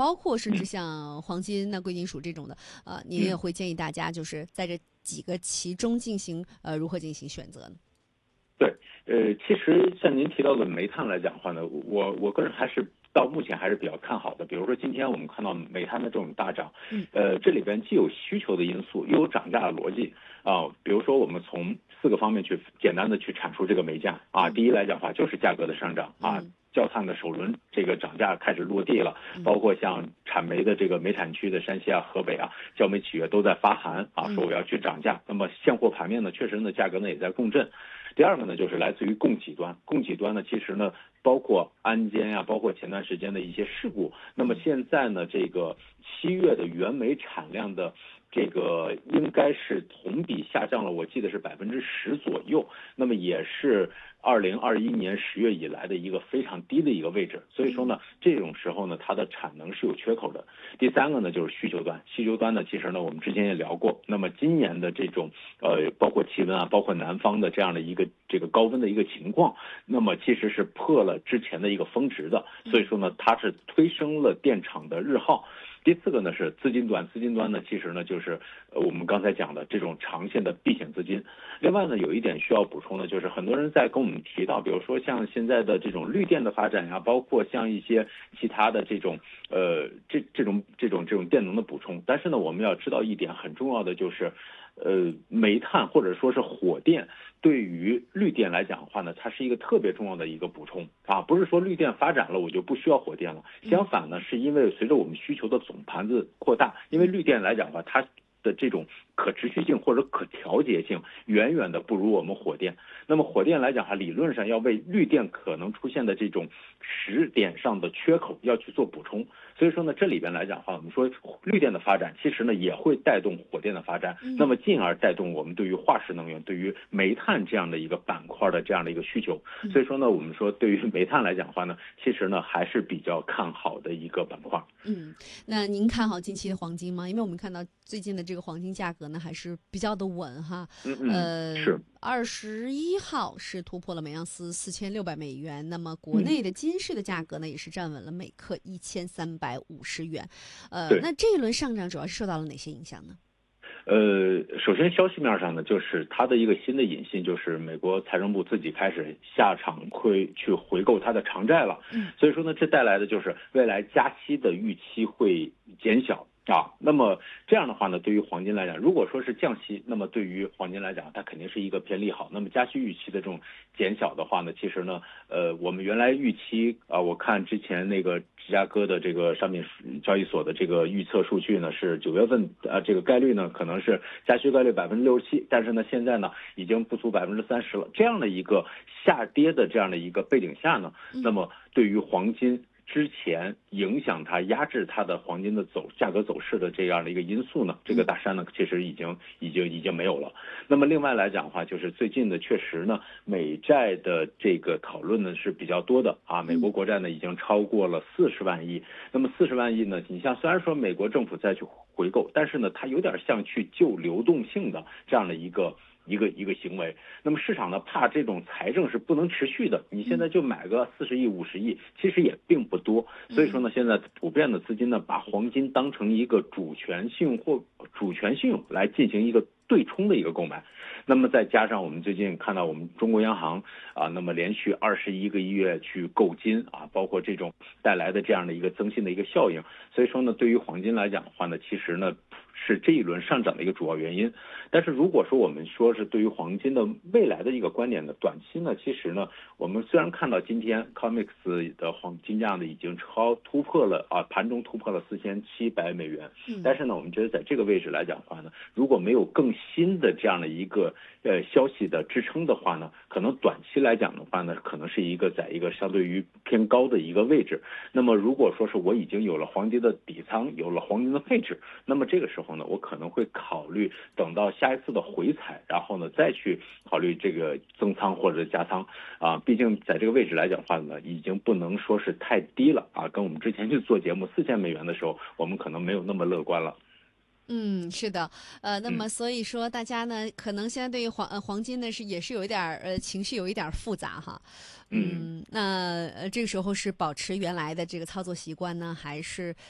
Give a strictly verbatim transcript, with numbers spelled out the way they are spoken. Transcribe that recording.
包括甚至像黄金、那贵金属这种的，呃，您也会建议大家就是在这几个其中进行呃如何进行选择呢？ 对，呃，其实像您提到的煤炭来讲的话呢，我我个人还是到目前还是比较看好的。比如说今天我们看到煤炭的这种大涨， 嗯， 呃，这里边既有需求的因素，又有涨价的逻辑啊。比如说我们从四个方面去简单的去阐述这个煤价啊。第一来讲的话就是价格的上涨啊。焦炭的首轮这个涨价开始落地了，包括像产煤的这个煤产区的山西啊、河北啊，焦煤企业都在发函啊，说我要去涨价。那么现货盘面呢，确实呢价格呢也在共振。第二个呢，就是来自于供给端，供给端呢，其实呢，包括安监呀、啊，包括前段时间的一些事故。那么现在呢，这个七月的原煤产量的这个应该是同比下降了，我记得是百分之十左右。那么也是二零二一年十月以来的一个非常低的一个位置。所以说呢，这种时候呢，它的产能是有缺口的。第三个呢，就是需求端，需求端呢，其实呢，我们之前也聊过。那么今年的这种呃，包括气温啊，包括南方的这样的一个这个高温的一个情况，那么其实是破了之前的一个峰值的。所以说呢，它是推升了电厂的日耗。第四个呢是资金端，资金端呢其实呢就是呃我们刚才讲的这种长线的避险资金。另外呢有一点需要补充的，就是很多人在跟我们提到，比如说像现在的这种绿电的发展呀，包括像一些其他的这种呃这这种这种这种电能的补充。但是呢我们要知道一点很重要的就是。呃，煤炭或者说是火电，对于绿电来讲的话呢，它是一个特别重要的一个补充啊，不是说绿电发展了我就不需要火电了。相反呢，是因为随着我们需求的总盘子扩大，因为绿电来讲的话，它的这种可持续性或者可调节性远远的不如我们火电。那么火电来讲哈，理论上要为绿电可能出现的这种时点上的缺口要去做补充。所以说呢，这里边来讲的话，我们说绿电的发展其实呢也会带动火电的发展，那么进而带动我们对于化石能源、对于煤炭这样的一个板块的这样的一个需求。所以说呢，我们说对于煤炭来讲的话呢，其实呢还是比较看好的一个板块。 嗯，那您看好近期的黄金吗？因为我们看到最近的这个黄金价格呢还是比较的稳哈。 嗯嗯， 呃， 是。 二十一号是突破了每盎司四千六百美元，那么国内的金市的价格呢也是站稳了每克一千三百五十元。呃，那这一轮上涨主要是受到了哪些影响呢？ 呃，首先消息面上呢，就是它的一个新的引信，就是美国财政部自己开始下场会去回购它的长债了。嗯，所以说呢，这带来的就是未来加息的预期会减小。啊，那么这样的话呢，对于黄金来讲，如果说是降息，那么对于黄金来讲，它肯定是一个偏利好。那么加息预期的这种减小的话呢，其实呢，呃，我们原来预期啊，我看之前那个芝加哥的这个商品交易所的这个预测数据呢，是九月份啊，这个概率呢可能是加息概率百分之六十七，但是呢，现在呢已经不足百分之三十了。这样的一个下跌的这样的一个背景下呢，那么对于黄金。之前影响它、压制它的黄金的走价格走势的这样的一个因素呢，这个大山呢，其实已经已经已经没有了。那么另外来讲的话，就是最近的确实呢，美债的这个讨论呢是比较多的啊。美国国债呢已经超过了四十万亿。那么四十万亿呢，你像虽然说美国政府再去回购，但是呢，它有点像去救流动性的这样的一个。一个一个行为，那么市场呢怕这种财政是不能持续的，你现在就买个四十亿、五十亿，其实也并不多。所以说呢，现在普遍的资金呢把黄金当成一个主权性或主权信用来进行一个对冲的一个购买。那么再加上我们最近看到我们中国央行啊，那么连续二十一个月去购金啊，包括这种带来的这样的一个增信的一个效应。所以说呢，对于黄金来讲的话呢，其实呢。是这一轮上涨的一个主要原因。但是如果说我们说是对于黄金的未来的一个观点呢，短期呢，其实呢，我们虽然看到今天 C O M E X 的黄金价呢已经超突破了啊，盘中突破了四千七百美元，但是呢，我们觉得在这个位置来讲的话呢，如果没有更新的这样的一个呃消息的支撑的话呢，可能短期来讲的话呢，可能是一个在一个相对于偏高的一个位置。那么如果说是我已经有了黄金的底仓，有了黄金的配置，那么这个时候呢，我可能会考虑等到下一次的回踩，然后呢再去考虑这个增仓或者加仓啊。毕竟在这个位置来讲的话呢，已经不能说是太低了啊。跟我们之前去做节目四千美元的时候，我们可能没有那么乐观了。 嗯，是的，呃，那么所以说大家呢，可能现在对于黄呃黄金呢是也是有一点呃情绪有一点复杂哈，嗯，那呃这个时候是保持原来的这个操作习惯呢，还是